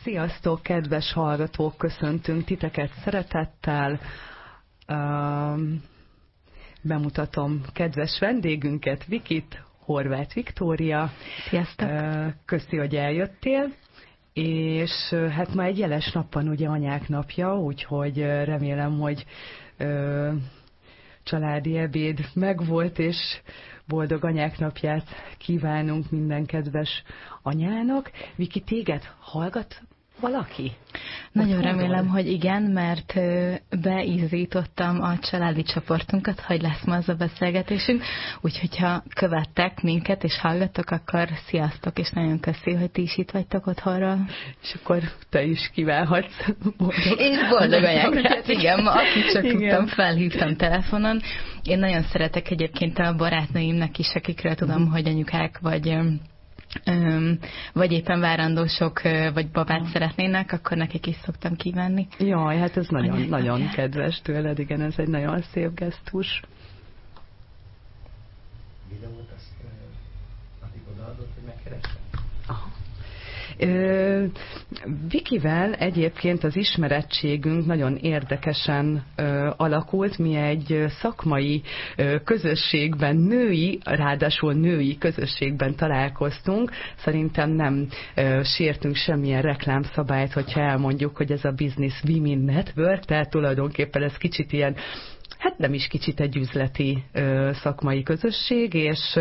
Sziasztok, kedves hallgatók, köszöntünk titeket szeretettel. Bemutatom kedves vendégünket, Vikit, Horváth Viktória. Sziasztok! Köszi, hogy eljöttél. És hát ma egy jeles nap van, ugye anyák napja, úgyhogy remélem, hogy családi ebéd megvolt, és boldog anyák napját kívánunk minden kedves anyának. Viki, téged hallgat valaki? Nagyon remélem, hogy igen, mert beízítottam a családi csoportunkat, hogy lesz ma az a beszélgetésünk, úgyhogy ha követtek minket és hallgattok, akkor sziasztok, és nagyon köszi, hogy ti is itt vagytok otthonra. És akkor te is kívánhatsz boldog. És boldog anyákat, igen, ma akit csak tudtam, felhívtam telefonon. Én nagyon szeretek egyébként a barátnőimnek is, akikről tudom, hogy anyukák vagy éppen várandósok, vagy babát szeretnének, akkor nekik is szoktam kívánni. Jaj, hát ez nagyon kedves tőled, igen, ez egy nagyon szép gesztus. Videót azt addig odaadott, hogy megkeresem? Aha. Vikivel egyébként az ismerettségünk nagyon érdekesen alakult. Mi egy szakmai közösségben, ráadásul női közösségben találkoztunk. Szerintem nem sértünk semmilyen reklámszabályt, hogyha elmondjuk, hogy ez a Business Women Network, tehát tulajdonképpen ez kicsit ilyen, hát nem is kicsit egy üzleti szakmai közösség, és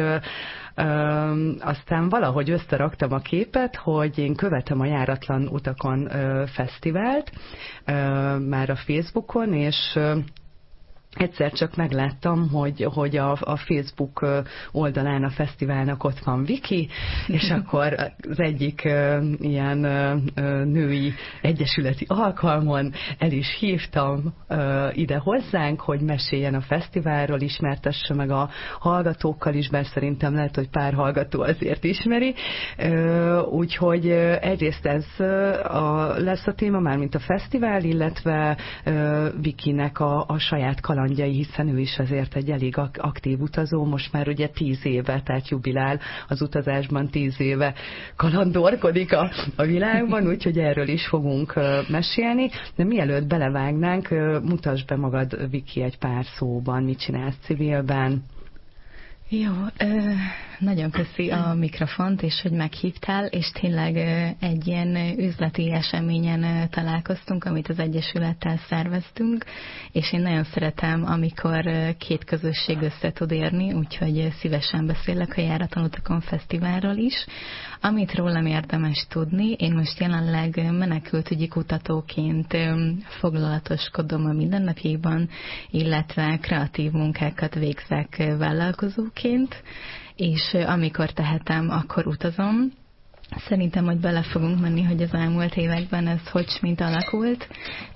aztán valahogy összeraktam a képet, hogy én követem a Járatlan Utakon fesztivált már a Facebookon, és egyszer csak megláttam, hogy a Facebook oldalán a fesztiválnak ott van Viki, és akkor az egyik ilyen női egyesületi alkalmon el is hívtam ide hozzánk, hogy meséljen a fesztiválról, ismertesse meg a hallgatókkal is, bár szerintem lehet, hogy pár hallgató azért ismeri. Úgyhogy egyrészt ez lesz a téma, már mint a fesztivál, illetve Vikinek a saját kalandjai, hiszen ő is azért egy elég aktív utazó, most már ugye 10 éve, tehát jubilál az utazásban, 10 éve kalandorkodik a világban, úgyhogy erről is fogunk mesélni. De mielőtt belevágnánk, mutasd be magad, Viki, egy pár szóban, mit csinálsz civilben. Jó, nagyon köszi a mikrofont, és hogy meghívtál, és tényleg egy ilyen üzleti eseményen találkoztunk, amit az Egyesülettel szerveztünk, és én nagyon szeretem, amikor két közösség össze tud érni, úgyhogy szívesen beszélek a Járatlan Utakon Fesztiválról is. Amit rólam érdemes tudni, én most jelenleg menekültügyi kutatóként foglalatoskodom a mindennapjaiban, illetve kreatív munkákat végzek vállalkozóként, és amikor tehetem, akkor utazom. Szerintem, hogy bele fogunk menni, hogy az elmúlt években ez hogy mint alakult,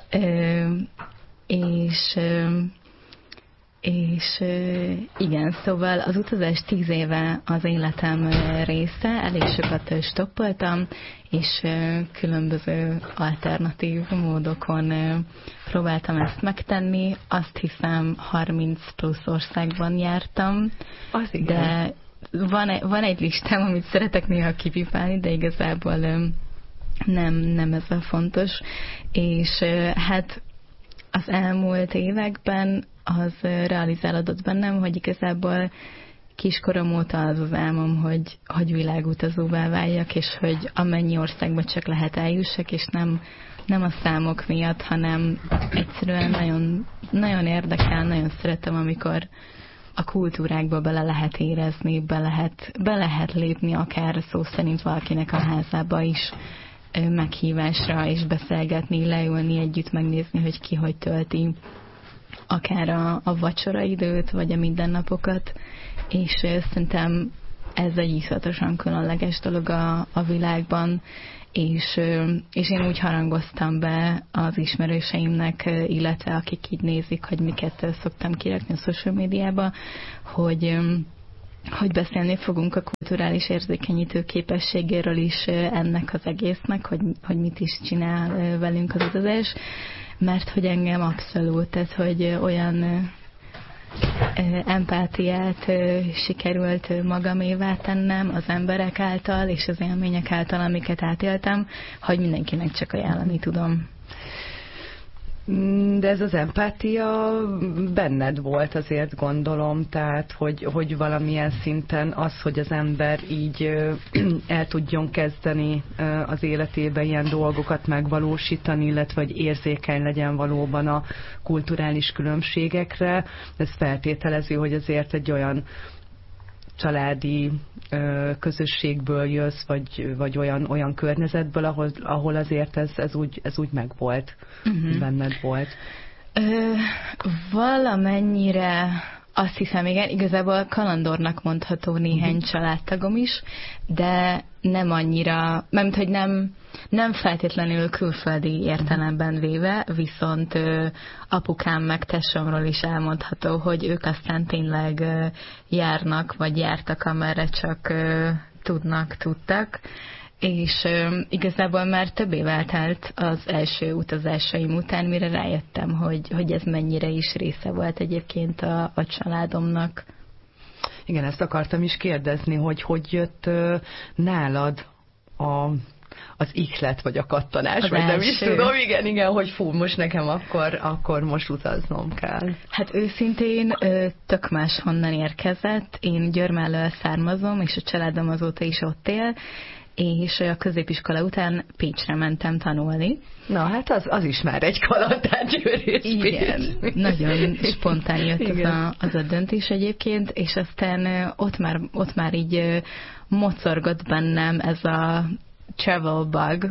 és igen, szóval az utazás 10 éve az életem része, elég sokat stoppoltam, és különböző alternatív módokon próbáltam ezt megtenni. Azt hiszem 30 plusz országban jártam, de van egy listám, amit szeretek néha kipipálni, de igazából nem ez a fontos. És hát az elmúlt években az realizálódott bennem, hogy igazából kiskorom óta az álmom, hogy világutazóvá váljak, és hogy amennyi országba csak lehet eljussak, és nem a számok miatt, hanem egyszerűen nagyon, nagyon érdekel, nagyon szeretem, amikor a kultúrákba bele lehet érezni, be lehet lépni akár szó szerint valakinek a házába is meghívásra, és beszélgetni, leülni együtt, megnézni, hogy ki hogy tölti akár a vacsoraidőt, vagy a mindennapokat, és szerintem ez egy iszonyatosan különleges dolog a világban, és én úgy harangoztam be az ismerőseimnek, illetve akik így nézik, hogy miket szoktam kirakni a social médiába, hogy beszélni fogunk a kulturális érzékenyítő képességéről is ennek az egésznek, hogy mit is csinál velünk az utazás, mert hogy engem abszolút, tehát hogy olyan empátiát sikerült magamévá tennem az emberek által és az élmények által, amiket átéltem, hogy mindenkinek csak ajánlani tudom. De ez az empátia benned volt, azért gondolom, tehát hogy valamilyen szinten az, hogy az ember így el tudjon kezdeni az életében ilyen dolgokat megvalósítani, illetve hogy érzékeny legyen valóban a kulturális különbségekre, ez feltételező, hogy azért egy olyan családi közösségből jössz, vagy olyan környezetből, ahol azért ez úgy megvolt, benned volt. Valamennyire azt hiszem, igen, igazából kalandornak mondható néhány családtagom is, de nem annyira, mert hogy nem feltétlenül külföldi értelemben véve, viszont apukám meg tesómról is elmondható, hogy ők aztán tényleg járnak, vagy jártak, amerre csak tudtak, és igazából már több év eltelt az első utazásaim után, mire rájöttem, hogy ez mennyire is része volt egyébként a családomnak. Igen, ezt akartam is kérdezni, hogy jött nálad az ihlet, vagy a kattanás, az vagy első. Nem is tudom, igen, hogy fú, most nekem akkor most utaznom kell. Hát őszintén tök máshonnan érkezett. Én Győr-mellől származom, és a családom azóta is ott él, és a középiskola után Pécsre mentem tanulni. Na, hát az is már egy kalandár, Győr és igen, Pécs. Nagyon spontán jött az a döntés egyébként, és aztán ott már így mocorgott bennem ez a travel bug,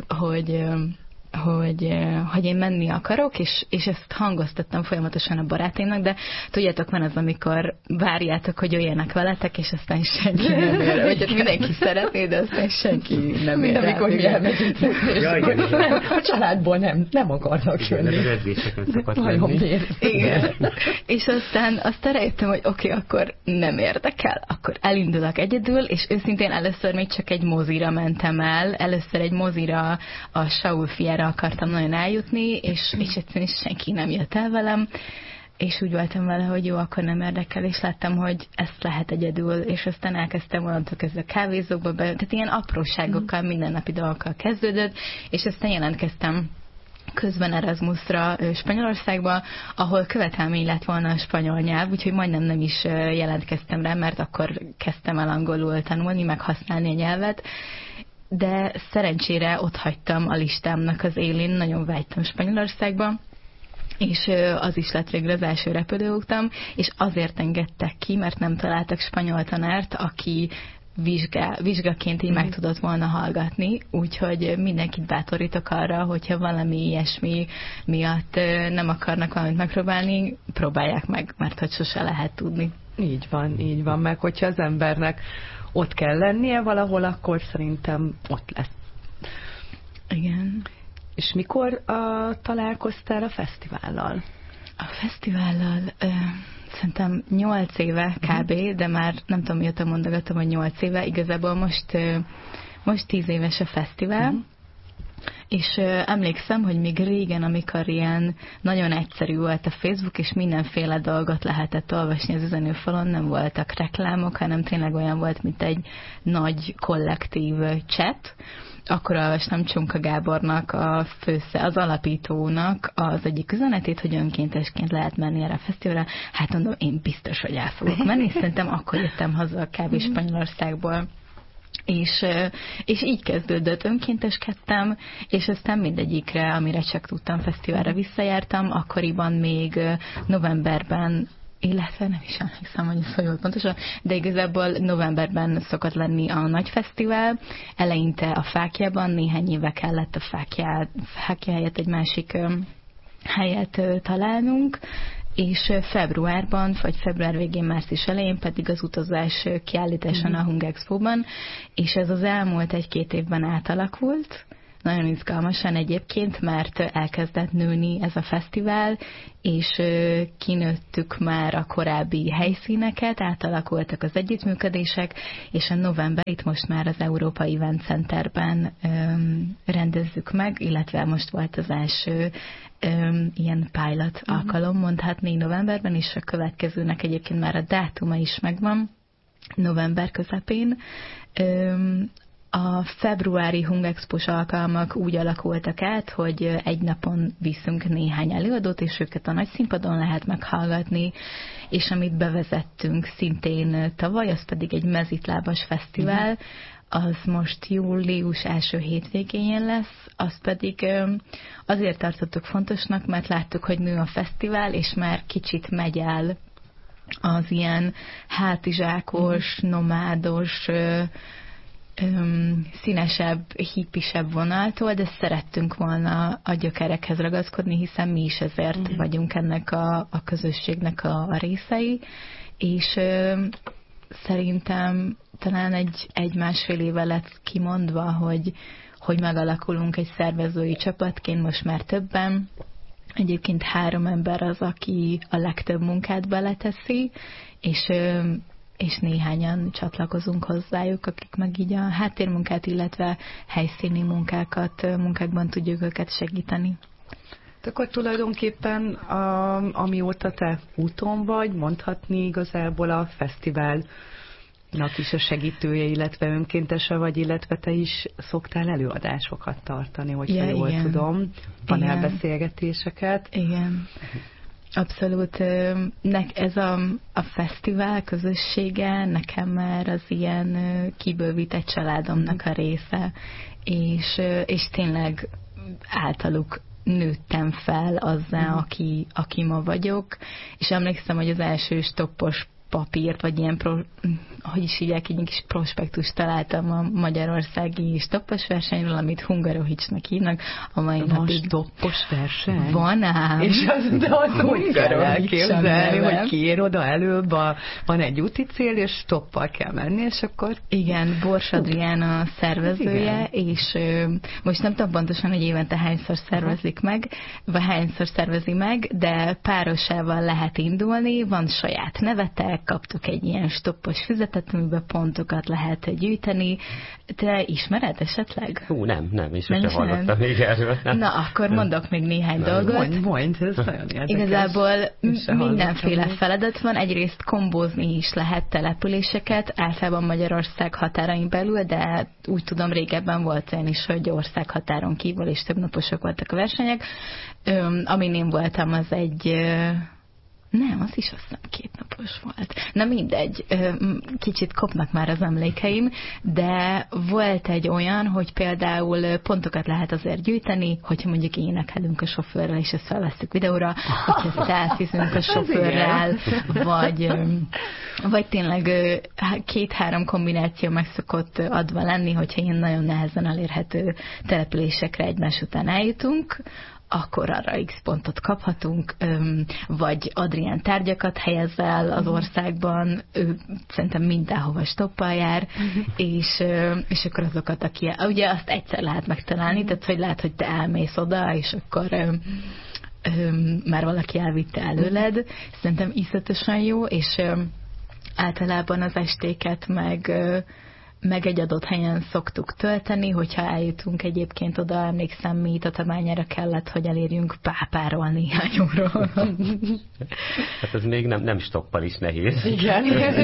hogy én menni akarok, és ezt hangoztattam folyamatosan a barátaimnak, de tudjátok, van az, amikor várjátok, hogy jöjjenek veletek, és aztán senki nem ér. Vagy mindenki szeretné, de aztán senki nem ér. Amikor mi elmegyünk futni, a családból nem akarnak jönni. Igen, az edzéseken szokott lenni. Igen. És aztán rájöttem, hogy oké, akkor nem érdekel, akkor elindulok egyedül, és őszintén először még csak egy mozira mentem el, először egy mozira a Saul fiára akartam nagyon eljutni, és egyszerűen senki nem jött el velem, és úgy voltam vele, hogy jó, akkor nem érdekel, és láttam, hogy ezt lehet egyedül, és aztán elkezdtem onnantól kezdve kávézókba, tehát ilyen apróságokkal, mindennapi dolgokkal kezdődött, és aztán jelentkeztem közben Erasmusra Spanyolországba, ahol követelmény lett volna a spanyol nyelv, úgyhogy majdnem nem is jelentkeztem rá, mert akkor kezdtem el angolul tanulni, meg használni a nyelvet, de szerencsére ott hagytam a listámnak az élén, nagyon vágytam Spanyolországba, és az is lett végre az első repülőutam, és azért engedtek ki, mert nem találtak spanyol tanárt, aki vizsgaként így meg tudott volna hallgatni, úgyhogy mindenkit bátorítok arra, hogyha valami ilyesmi miatt nem akarnak valamit megpróbálni, próbálják meg, mert hogy sose lehet tudni. Így van, meg hogyha az embernek ott kell lennie valahol, akkor szerintem ott lesz. Igen. És mikor találkoztál a fesztivállal? A fesztivállal szerintem 8 éve kb., de már nem tudom, mióta mondogatom, hogy 8 éve. Igazából most 10 éves a fesztivál, és emlékszem, hogy még régen, amikor ilyen nagyon egyszerű volt a Facebook, és mindenféle dolgot lehetett olvasni az üzenőfalon, nem voltak reklámok, hanem tényleg olyan volt, mint egy nagy kollektív chat. Akkor olvastam Csonka Gábornak, az alapítónak az egyik üzenetét, hogy önkéntesként lehet menni erre a fesztiválra. Hát mondom, én biztos, hogy el fogok menni, szerintem akkor jöttem haza kb. Spanyolországból. És így kezdődött, önkénteskedtem, és aztán mindegyikre, amire csak tudtam, fesztiválra visszajártam, akkoriban még novemberben, illetve nem is emlékszem, hogy ez hogy volt pontosan, de igazából novemberben szokott lenni a nagy fesztivál, eleinte a Fákjában, néhány éve kellett a Fákja helyett egy másik helyet találnunk, és februárban, vagy február végén, március elején pedig az utazás kiállításon a Hung Expo-ban, és ez az elmúlt 1-2 évben átalakult. nagyon izgalmasan egyébként, mert elkezdett nőni ez a fesztivál, és kinőttük már a korábbi helyszíneket, átalakultak az együttműködések, és a november itt most már az Európai Event Centerben rendezzük meg, illetve most volt az első ilyen pilot alkalom, mondhatni novemberben, és a következőnek egyébként már a dátuma is megvan, november közepén. A februári Hungexpos alkalmak úgy alakultak át, hogy egy napon viszünk néhány előadót, és őket a nagy színpadon lehet meghallgatni, és amit bevezettünk szintén tavaly, az pedig egy mezitlábas fesztivál, az most július első hétvégén lesz, azt pedig azért tartottuk fontosnak, mert láttuk, hogy nő a fesztivál, és már kicsit megy el az ilyen hátizsákos, nomádos, színesebb, hippisebb vonaltól, de szerettünk volna a gyökerekhez ragaszkodni, hiszen mi is ezért vagyunk ennek a közösségnek a részei, és szerintem talán egy-másfél éve lett kimondva, hogy megalakulunk egy szervezői csapatként, most már többen. Egyébként 3 ember az, aki a legtöbb munkát beleteszi, és néhányan csatlakozunk hozzájuk, akik meg így a háttérmunkát, illetve helyszíni munkákban tudjuk őket segíteni. Akkor tulajdonképpen amióta te úton vagy, mondhatni igazából a fesztiválnak is a segítője, illetve önkéntese vagy, illetve te is szoktál előadásokat tartani, hogyha jól tudom, panelbeszélgetéseket. Igen. Abszolút. Ez a fesztivál közössége nekem már az ilyen kibővített családomnak a része, és tényleg általuk nőttem fel azzá, aki ma vagyok, és emlékszem, hogy az első stoppos papírt, vagy ilyen, hogy is hívják, egy kis prospektust találtam a magyarországi stoppos versenyről, amit Hungarohicsnak hívnak. A mai napig stoppos verseny? Van ám. És de azt úgy kell elképzelni, hogy kiér oda előbb, van egy úti cél, és stoppal kell menni, és akkor... Igen, Bors Adrián a szervezője, és most nem tudom pontosan, hogy évente hányszor szervezik meg, vagy hányszor szervezi meg, de párosával lehet indulni, van saját nevetek, kaptuk egy ilyen stoppos füzetet, amiben pontokat lehet gyűjteni. Te ismered esetleg? Nem, és sosem hallottam még erről. Na, akkor mondok még néhány dolgot. Mondj, ez nagyon érdekes. Igazából mindenféle feladat van. Egyrészt kombózni is lehet településeket, általában Magyarország határain belül, de úgy tudom, régebben volt olyan is, hogy országhatáron kívül és több naposok voltak a versenyek. Amin én voltam, az nem, az is azt hiszem 2 napos volt. Na mindegy, kicsit kopnak már az emlékeim, de volt egy olyan, hogy például pontokat lehet azért gyűjteni, hogyha mondjuk énekelünk a sofőrrel, és ezt felveszünk videóra, hogyha szelfizünk a sofőrrel, vagy tényleg 2-3 kombináció meg szokott adva lenni, hogyha ilyen nagyon nehezen elérhető településekre egymás után eljutunk, akkor arra X pontot kaphatunk, vagy Adrián tárgyakat helyez el az országban, ő szerintem mindenhova stoppal jár, és akkor azokat, ugye azt egyszer lehet megtalálni, tehát hogy lehet, hogy te elmész oda, és akkor már valaki elvitte előled. Szerintem iszonyatosan jó, és általában az estéket meg egy adott helyen szoktuk tölteni, hogyha eljutunk egyébként oda, emlékszem, mi Tatabányára kellett, hogy elérjünk Pápáról néhány óról. Hát ez még nem stoppal is nehéz. Igen,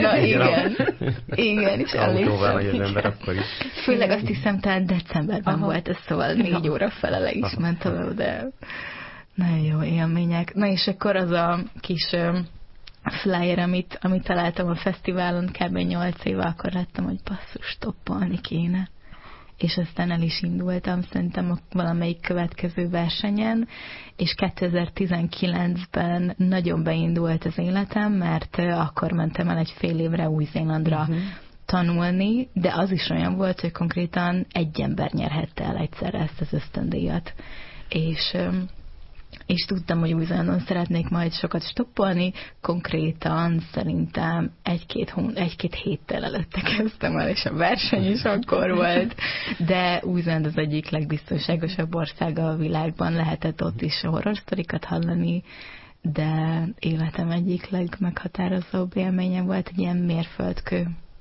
igen, és autóval vagy az ember akkor is. Főleg azt hiszem, talán decemberben volt ez, szóval 4 óra felele is ment tovább, de nagyon jó élmények. Na és akkor az a kis flyer, amit találtam a fesztiválon, kb. 8 éve, akkor láttam, hogy basszus, stoppolni kéne. És aztán el is indultam, szerintem valamelyik következő versenyen, és 2019-ben nagyon beindult az életem, mert akkor mentem el egy fél évre Új-Zélandra tanulni, de az is olyan volt, hogy konkrétan egy ember nyerhette el egyszerre ezt az ösztöndíjat. és tudtam, hogy Új-Zélandon szeretnék majd sokat stoppolni, konkrétan szerintem egy-két héttel előtte kezdtem el, és a verseny is akkor volt, de Új-Zéland az egyik legbiztonságosabb ország a világban, lehetett ott is horror sztorikat hallani, de életem egyik legmeghatározóbb élménye volt, egy ilyen mérföldkő